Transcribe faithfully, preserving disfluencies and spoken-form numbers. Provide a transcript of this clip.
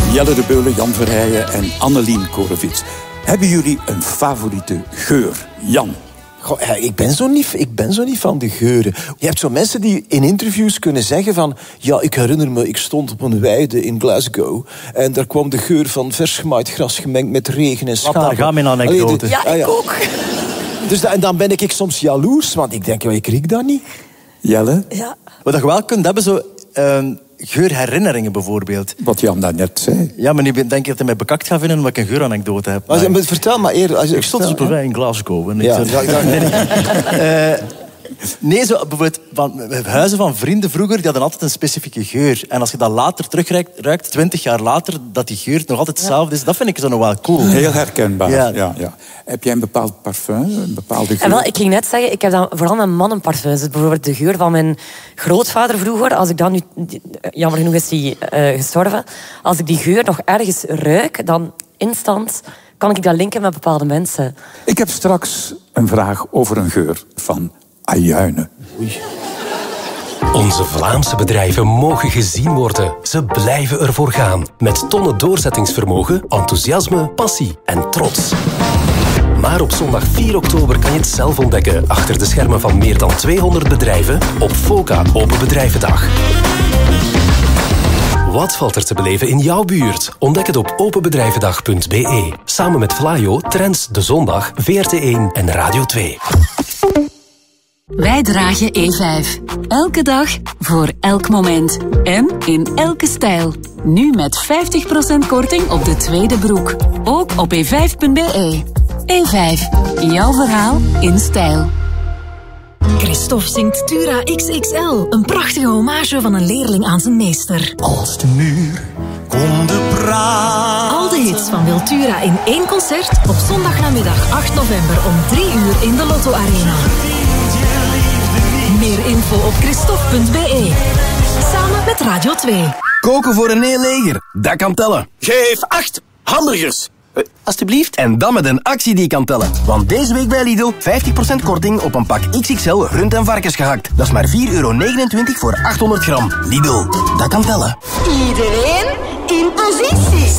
Jelle de Beulen, Jan Verheijen en Annelien Korevits. Hebben jullie een favoriete geur? Jan? Goh, ik, ben zo niet, ik ben zo niet van de geuren. Je hebt zo mensen die in interviews kunnen zeggen van... Ja, ik herinner me, ik stond op een weide in Glasgow... en daar kwam de geur van vers gemaaid gras gemengd met regen en schapen. Wat, daar gaat mijn anekdote. Allee, de, Ja, ik ah, ja. ook. Dus da, en dan ben ik soms jaloers, want ik denk, ja, ik riek dat niet. Jelle? Ja. Wat je wel kunt hebben, zo... Uh, geurherinneringen bijvoorbeeld. Wat Jan daarnet zei. Ja, maar nu denk ik dat hij mij bekakt gaat vinden omdat ik een geuranekdote heb. Maar, Maar vertel maar eerder. Als je, ik stond vertel, dus bij in Glasgow. En Ja, ik, ja, ja. nee, nee. Uh, nee, zo bijvoorbeeld van huizen van vrienden vroeger, die hadden altijd een specifieke geur. En als je dat later terugruikt, twintig jaar later, dat die geur nog altijd hetzelfde is, dat vind ik zo nog wel cool. Heel herkenbaar. Ja. Ja, ja. Heb jij een bepaald parfum, een bepaalde geur? En wel, ik ging net zeggen, ik heb dan vooral met mannenparfums. Dus bijvoorbeeld de geur van mijn grootvader vroeger. Als ik dan nu... Jammer genoeg is hij uh, gestorven. Als ik die geur nog ergens ruik, dan instant kan ik dat linken met bepaalde mensen. Ik heb straks een vraag over een geur van ajuinen. Oei. Onze Vlaamse bedrijven mogen gezien worden. Ze blijven ervoor gaan. Met tonnen doorzettingsvermogen, enthousiasme, passie en trots. Maar op zondag vier oktober kan je het zelf ontdekken achter de schermen van meer dan tweehonderd bedrijven op FOCA Open Bedrijvendag. Wat valt er te beleven in jouw buurt? Ontdek het op openbedrijvendag punt b e. Samen met Vlaio, Trends, De Zondag, V R T één en Radio twee. Wij dragen E vijf. Elke dag, voor elk moment. En in elke stijl. Nu met vijftig procent korting op de tweede broek. Ook op e vijf punt b e. E vijf. Jouw verhaal in stijl. Christophe zingt Tura X X L. Een prachtige hommage van een leerling aan zijn meester. Als de muur konden praten. Al de hits van Wiltura in één concert op zondagnamiddag acht november om drie uur in de Lotto Arena. Meer info op christophe punt b e. Samen met Radio twee. Koken voor een heel leger, dat kan tellen. Geef acht hamburgers. Uh, alsjeblieft. En dan met een actie die kan tellen. Want deze week bij Lidl vijftig procent korting op een pak X X L rund- en varkensgehakt. Dat is maar vier euro negenentwintig voor achthonderd gram. Lidl, dat kan tellen. Iedereen in positie.